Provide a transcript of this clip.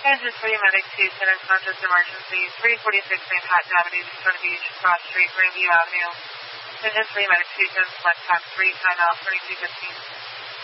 Engine 3, Medic 2, San Unconscious Emergency, 346 Manhattan Avenue, Daytona Beach, Cross Street, Grandview Avenue. Engine 3, Medic 2, 10 select time 3, time out 2215.